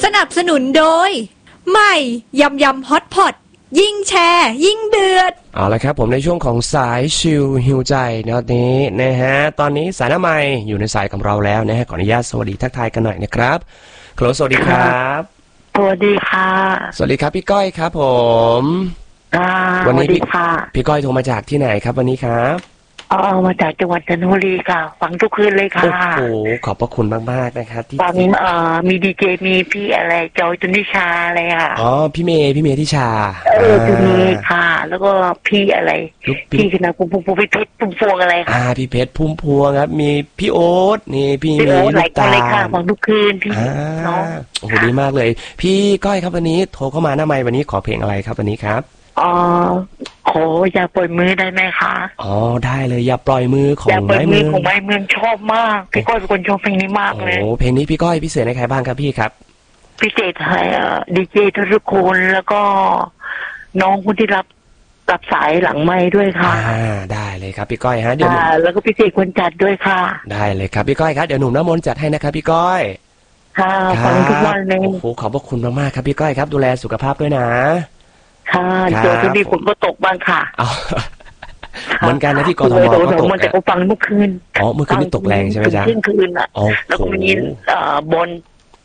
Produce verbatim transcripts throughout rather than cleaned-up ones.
สนับสนุนโดยใหม่ยำยำฮอตพอตยิ่งแชร์ยิ่งเดือดเอาละครับผมในช่วงของสายชิลฮิวใจในวันนี้นะฮะตอนนี้สายหน้าไมค์อยู่ในสายกับเราแล้วนะฮะขออนุญาตสวัสดีทักทายกันหน่อยนะครับโคลสวัสดีครับสวัสดีค่ะสวัสดีครับพี่ก้อยครับผมวันนี้พี่พี่ก้อยโทรมาจากที่ไหนครับวันนี้ครับอ๋อมาจากจังหวัดจันทบุรีค่ะฟังทุกคืนเลยค่ะโอ้โหขอบพระคุณมากๆนะครับที่ฟังเอ่อมีดีเจมีพี่อะไรจอยตุนิชาอะไรค่ะอ๋อพี่เมย์พี่เมย์ทิชาเออตุนีค่ะแล้วก็พี่อะไรพี่คณะพุ่มพวงพี่เพชรพุ่มพวงอะไรค่ะอ่าพี่เพชรพุ่มพวงครับมีพี่โอ๊ตนี่พี่มีหลายคนเลยค่ะฟังทุกคืนพี่น้องโอ้โหดีมากเลยพี่ก้อยครับวันนี้โทรเข้ามาหน้าไมค์วันนี้ขอเพลงอะไรครับวันนี้ครับอ๋อขออย่าปล่อยมือได้ไหมคะอ๋อได้เลยอย่าปล่อยมือของไม้เมืองของไม้เมืองชอบมากพี่ก้อยเป็นคนชอบเพลงนี้มากเลยโอ้เพลงนี้พี่ก้อยพิเศษในใครบ้างครับพี่ครับพิเศษให้ดีเจทุกคนแล้วก็น้องคนที่รับรับสายหลังไม้ด้วยค่ะอ่าได้เลยครับพี่ก้อยฮะเดี๋ยวแล้วก็พิเศษคนจัดด้วยค่ะได้เลยครับพี่ก้อยครับเดี๋ยวหนุ่มน้ำมนต์จัดให้นะครับพี่ก้อยค่ะฟังทุกวันเลยโอ้โหขอบพระคุณมากๆครับพี่ก้อยครับดูแลสุขภาพด้วยนะค่ะเจอที่นี่ฝนก็ตกบ้างค่ะเหมือนกันนะที่กทมก็ตกมันจะก็ฟังเมื่อคืนอ๋อเมื่อคืนนี่ตกแรงใช่ไหมจ๊ะเที่ยงคืนอ่ะแล้วก็มีบน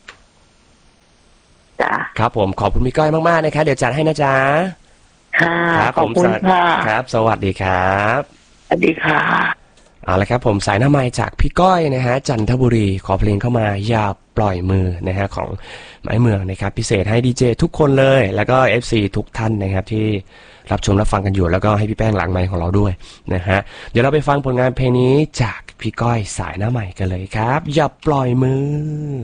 จ้ะครับผมขอบคุณพี่ก้อยมากๆนะครับเดี๋ยวจัดให้นะจ๊ะค่ะขอบคุณค่ะครับสวัสดีครับสวัสดีค่ะเอาละครับผมสายหน้าไมค์จากพี่ก้อยนะฮะจันทบุรีขอเพลงเข้ามาอย่าปล่อยมือนะฮะของไม้เมืองนะครับพิเศษให้ดีเจทุกคนเลยแล้วก็ เอฟ ซี ทุกท่านนะครับที่รับชมรับฟังกันอยู่แล้วก็ให้พี่แป้งหลังไมค์ของเราด้วยนะฮะเดี๋ยวเราไปฟังผลงานเพลงนี้จากพี่ก้อยสายหน้าไมค์กันเลยครับอย่าปล่อยมือ